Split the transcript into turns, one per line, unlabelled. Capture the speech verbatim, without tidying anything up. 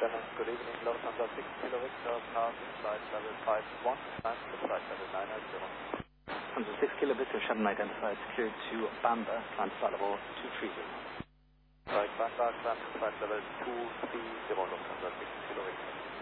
Dennis, good evening, Lufthansa six Kilo Victor, passing flight level five one, and to flight level nine zero.
Lufthansa six Kilo Victor, shuttle identified, cleared to Bamba, climb to flight level two three zero.
Right, Bamba, climb to flight level two three zero, Lufthansa six Kilo Victor.